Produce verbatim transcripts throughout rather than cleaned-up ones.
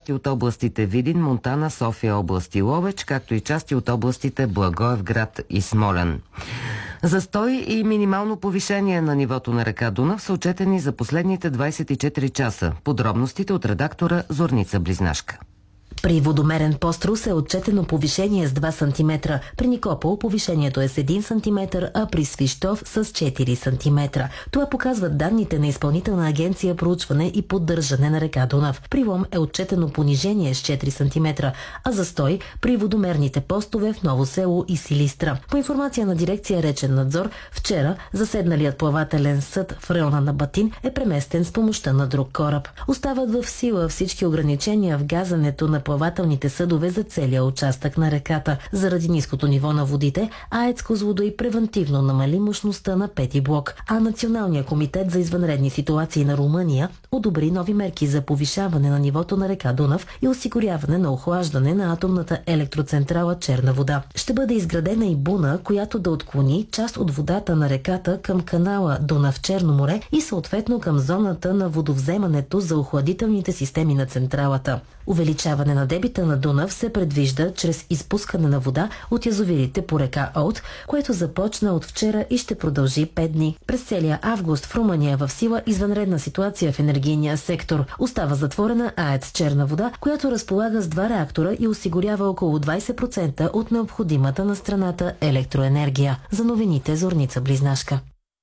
части от областите Видин, Монтана, София област и Ловеч, както и части от областите Благоевград и Смолян. Застой и минимално повишение на нивото на река Дунав са отчетени за последните двадесет и четири часа. Подробностите от редактора Зорница Близнашка. При водомерен пост Русе е отчетено повишение с два сантиметра. При Никопол повишението е с един сантиметър, а при Свищов с четири сантиметра. Това показват данните на Изпълнителна агенция проучване и поддържане на река Дунав. При Лом е отчетено понижение с четири сантиметра, а застой при водомерните постове в Ново село и Силистра. По информация на дирекция Речен надзор, вчера заседналият плавателен съд в района на Батин е преместен с помощта на друг кораб. Остават в сила всички ограничения в газането на плавателните съдове за целия участък на реката. Заради ниското ниво на водите, АЕЦ Козлодуй превентивно намали мощността на пети блок, а Националният комитет за извънредни ситуации на Румъния одобри нови мерки за повишаване на нивото на река Дунав и осигуряване на охлаждане на атомната електроцентрала Черна вода. Ще бъде изградена и буна, която да отклони част от водата на реката към канала Дунав-Черно море и съответно към зоната на водовземането за охладителните системи на централата. Увеличаване на дебита на Дунав се предвижда чрез изпускане на вода от язовирите по река Олд, което започна от вчера и ще продължи пет дни. През целия август в Румъния е в сила извънредна ситуация в енергийния сектор. Остава затворена АЕЦ Черна вода, която разполага с два реактора и осигурява около двадесет процента от необходимата на страната електроенергия. За новините Зорница Близнашка.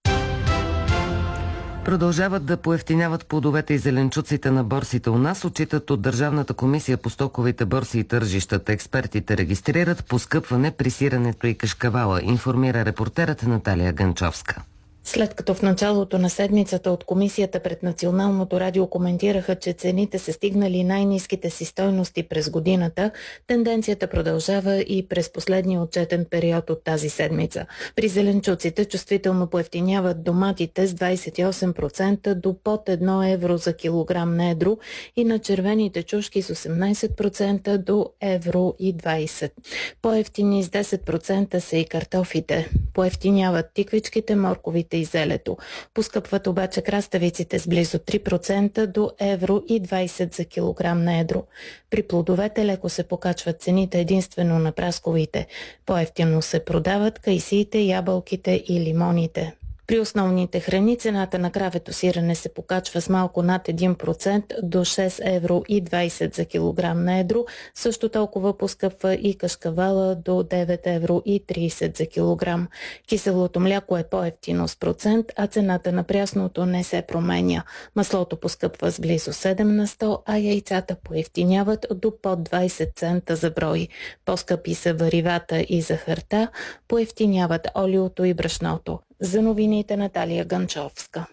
Продължават да поевтиняват плодовете и зеленчуците на борсите у нас, отчитат от Държавната комисия по стоковите борси и тържищата. Експертите регистрират поскъпване при сиренето и кашкавала, информира репортерът Наталия Ганчовска. След като в началото на седмицата от комисията пред Националното радио коментираха, че цените са стигнали най-ниските си стойности през годината, тенденцията продължава и през последния отчетен период от тази седмица. При зеленчуците чувствително поевтиняват доматите с двадесет и осем процента до под едно евро за килограм на едро и на червените чушки с осемнадесет процента до евро и двадесет. По-евтини с десет процента са и картофите. Поевтиняват тиквичките, морковите и зелето. Поскъпват обаче краставиците с близо три процента до евро и двадесет за килограм на едро. При плодовете леко се покачват цените единствено на прасковите. По-евтино се продават кайсиите, ябълките и лимоните. При основните храни цената на кравето сирене се покачва с малко над един процент до шест евро и двадесет за килограм на едро. Също толкова поскъпва и кашкавала до девет евро и тридесет за килограм. Киселото мляко е по-евтино с процент, а цената на прясното не се променя. Маслото поскъпва с близо седем на сто, а яйцата поевтиняват до под двадесет цента за брой. По-скъпи са варивата и захарта, поевтиняват олиото и брашното. За новините Наталия Ганчовска.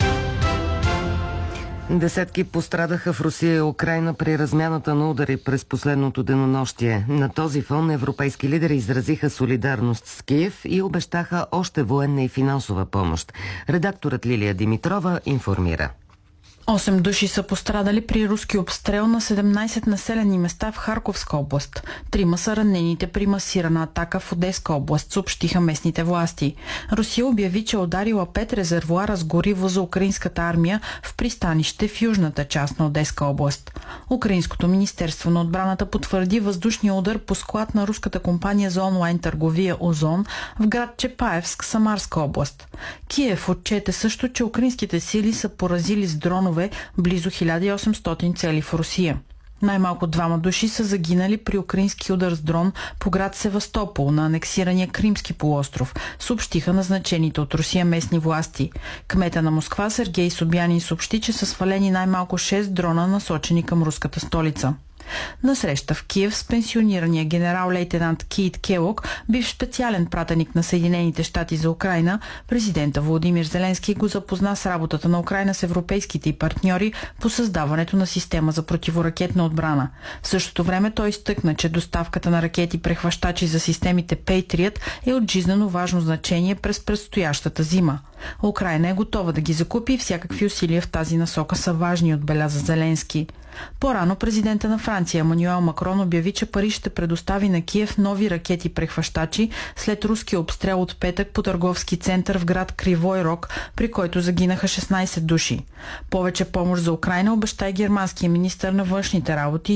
Десетки пострадаха в Русия и Украйна при размяната на удари през последното денонощие. На този фон европейски лидери изразиха солидарност с Киев и обещаха още военна и финансова помощ. Редакторът Лилия Димитрова информира. Осем души са пострадали при руски обстрел на седемнадесет населени места в Харковска област. Трима са ранените при масирана атака в Одеска област, съобщиха местните власти. Русия обяви, че ударила пет резервоара с гориво за украинската армия в пристанище в южната част на Одеска област. Украинското министерство на отбраната потвърди въздушния удар по склад на руската компания за онлайн търговия Озон в град Чепаевск, Самарска област. Киев отчете също, че украинските сили са поразили с дронове близо хиляда и осемстотин цели в Русия. Най-малко двама души са загинали при украински удар с дрон по град Севастопол на анексирания Кримски полуостров, съобщиха назначените от Русия местни власти. Кмета на Москва Сергей Собянин съобщи, че са свалени най-малко шест дрона, насочени към руската столица. На среща в Киев с пенсионирания генерал-лейтенант Кейт Келог, бивш специален пратеник на Съединените щати за Украйна, президента Володимир Зеленски го запозна с работата на Украйна с европейските й партньори по създаването на система за противоракетна отбрана. В същото време той изтъкна, че доставката на ракети прехващачи за системите Patriot е от жизнено важно значение през предстоящата зима. Украйна е готова да ги закупи и всякакви усилия в тази насока са важни, отбеляза Зеленски. По-рано президента на Франция Емануел Макрон обяви, че Париж ще предостави на Киев нови ракети-прехващачи след руския обстрел от петък по търговски център в град Кривой Рог, при който загинаха шестнадесет души. Повече помощ за Украйна обеща и германския министър на външните работи